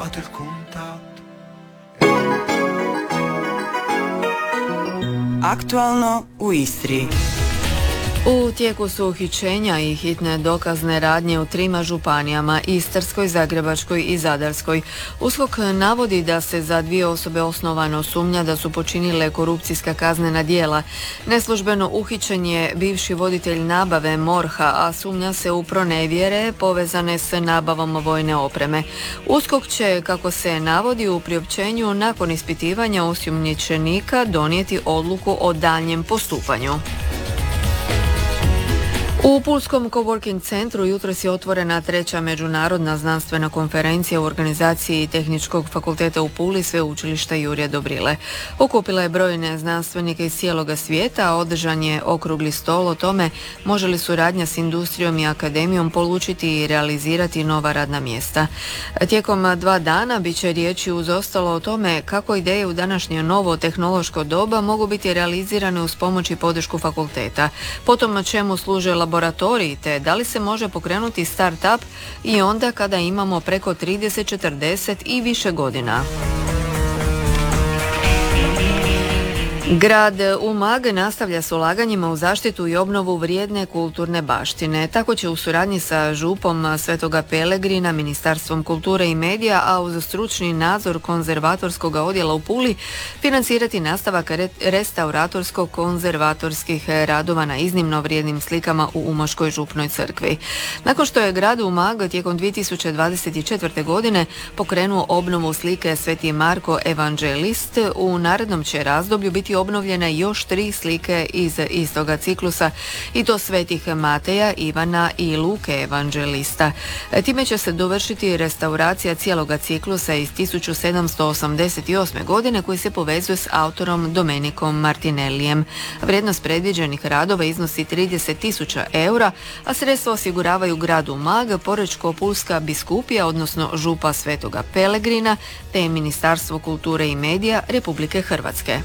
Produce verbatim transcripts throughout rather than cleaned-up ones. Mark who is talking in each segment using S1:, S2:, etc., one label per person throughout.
S1: trovato il contatto.
S2: Aktualno u Istri. U tijeku su uhićenja i hitne dokazne radnje u trima županijama, Istarskoj, Zagrebačkoj i Zadarskoj. USKOK navodi da se za dvije osobe osnovano sumnja da su počinile korupcijska kaznena djela. Neslužbeno uhićen je bivši voditelj nabave MORH-a, a sumnja se u pronevjere povezane s nabavom vojne opreme. USKOK će, kako se navodi u priopćenju, nakon ispitivanja osumnjičenika donijeti odluku o daljnjem postupanju. U Pulskom coworking centru jutros je otvorena treća međunarodna znanstvena konferencija u organizaciji Tehničkog fakulteta u Puli Sveučilišta Jurja Dobrile. Okupila je brojne znanstvenike iz cijeloga svijeta, a održan je okrugli stol o tome može li suradnja s industrijom i akademijom polučiti i realizirati nova radna mjesta. Tijekom dva dana bit će riječi uz ostalo o tome kako ideje u današnje novo tehnološko doba mogu biti realizirane uz pomoć i podršku fakulteta. Potom čemu služe laboratoriji te da li se može pokrenuti start-up i onda kada imamo preko trideset, četrdeset i više godina. Grad Umag nastavlja s ulaganjima u zaštitu i obnovu vrijedne kulturne baštine. Tako će u suradnji sa župom Svetoga Pelegrina, Ministarstvom kulture i medija, a uz stručni nadzor konzervatorskog odjela u Puli, financirati nastavak restauratorsko-konzervatorskih radova na iznimno vrijednim slikama u Umaškoj župnoj crkvi. Nakon što je grad Umag tijekom dvije tisuće dvadeset četvrte. godine pokrenuo obnovu slike Sveti Marko Evanđelist, u narednom će razdoblju biti obnovljene još tri slike iz istoga ciklusa, i to svetih Mateja, Ivana i Luke Evanđelista. Time će se dovršiti restauracija cijeloga ciklusa iz tisuću sedamsto osamdeset osme. godine koji se povezuje s autorom Domenikom Martinellijem. Vrijednost predviđenih radova iznosi trideset tisuća eura, a sredstva osiguravaju grad Umag, Porečko-pulska biskupija, odnosno župa Svetoga Pelegrina, te Ministarstvo kulture i medija Republike Hrvatske.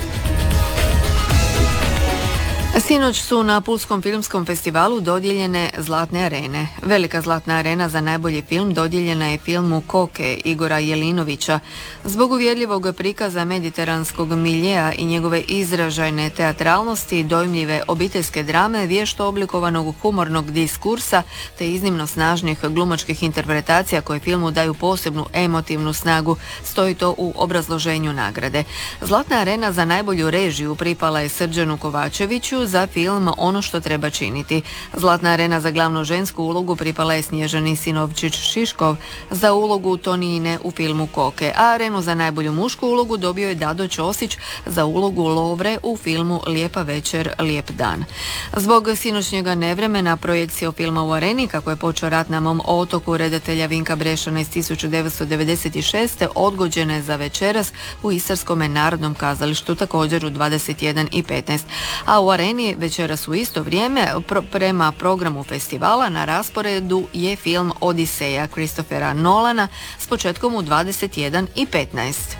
S2: Sinoć su na Pulskom filmskom festivalu dodijeljene Zlatne arene. Velika Zlatna arena za najbolji film dodijeljena je filmu Koke Igora Jelinovića. Zbog uvjerljivog prikaza mediteranskog miljeja i njegove izražajne teatralnosti, dojmljive obiteljske drame, vješto oblikovanog humornog diskursa te iznimno snažnih glumačkih interpretacija koje filmu daju posebnu emotivnu snagu, stoji to u obrazloženju nagrade. Zlatna arena za najbolju režiju pripala je Srđanu Kovačeviću za film Ono što treba činiti. Zlatna arena za glavnu žensku ulogu pripala je Snježani Sinovčić-Šiškov za ulogu Tonine u filmu Koke, a arenu za najbolju mušku ulogu dobio je Dado Ćosić za ulogu Lovre u filmu Lijepa večer, lijep dan. Zbog sinoćnjega nevremena projekcija filma u areni, kako je počeo rat na mom otoku redatelja Vinka Brešana iz tisuću devetsto devedeset šeste. odgođena je za večeras u Istarskome narodnom kazalištu, također u dvadeset jedan i petnaest. A u areni večeras u isto vrijeme pro, prema programu festivala na rasporedu je film Odiseja Christophera Nolana s početkom u dvadeset jedan i petnaest.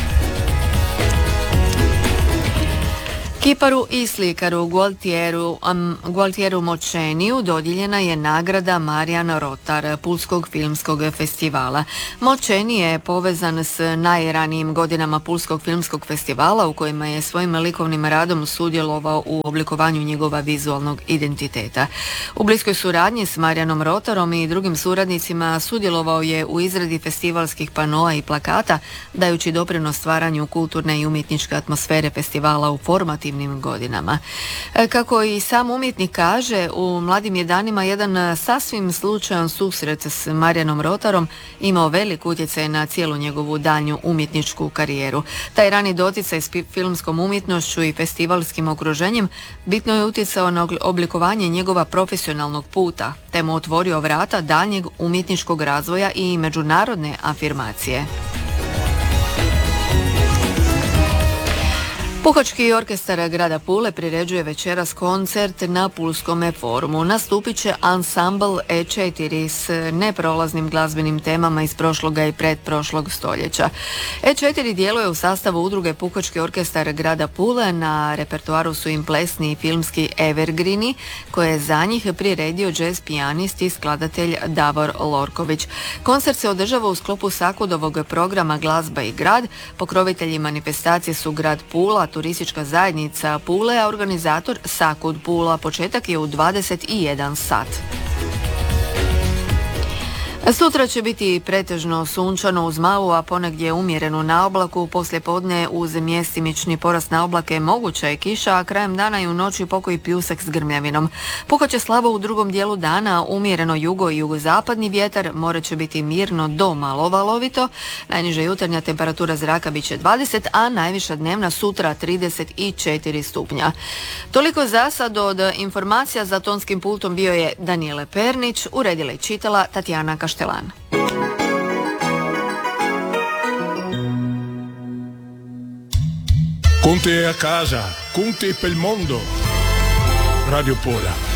S2: Kiparu i slikaru Gualtieru, um, Gualtieru Močeniju dodijeljena je nagrada Marijan Rotar Pulskog filmskog festivala. Močeni je povezan s najranijim godinama Pulskog filmskog festivala u kojima je svojim likovnim radom sudjelovao u oblikovanju njegova vizualnog identiteta. U bliskoj suradnji s Marijanom Rotarom i drugim suradnicima sudjelovao je u izradi festivalskih panoa i plakata, dajući doprinos stvaranju kulturne i umjetničke atmosfere festivala u formativnim godinama. Kako i sam umjetnik kaže, u mladim je danima jedan sasvim slučajan susret s Marijanom Rotarom imao velik utjecaj na cijelu njegovu daljnju umjetničku karijeru. Taj rani doticaj s filmskom umjetnošću i festivalskim okruženjem bitno je utjecao na oblikovanje njegova profesionalnog puta, te mu otvorio vrata daljnjeg umjetničkog razvoja i međunarodne afirmacije. Puhački orkestar grada Pule priređuje večeras koncert na Pulskome forumu. Nastupit će ansambl E četiri s neprolaznim glazbenim temama iz prošloga i predprošlog stoljeća. E četiri djeluje u sastavu udruge Puhački orkestar grada Pule, na repertoaru su im plesni i filmski evergreeni koje je za njih priredio jazz pijanist i skladatelj Davor Lorković. Koncert se održava u sklopu Sakudovog programa Glazba i grad. Pokrovitelji manifestacije su grad Pula, turistička zajednica Pule, a organizator Sakud Pula. Početak je u dvadeset jedan sat. Sutra će biti pretežno sunčano uz malu, a ponegdje umjerenu naoblaku. Poslijepodne uz mjestimični porast naoblake moguća je kiša, a krajem dana i u noći pokoji pljusak s grmljavinom. Puhat će slabo u drugom dijelu dana, umjereno jugo i jugozapadni vjetar, more će biti mirno do malo valovito. Najniža jutarnja temperatura zraka bit će dvadeset, a najviša dnevna sutra trideset četiri stupnja. Toliko za sad. Od informacija za tonskim pultom bio je Daniele Pernić, uredila i čitala Tatjana Kaštelan.
S1: Con te a casa, con te pel mondo. Radio Pola.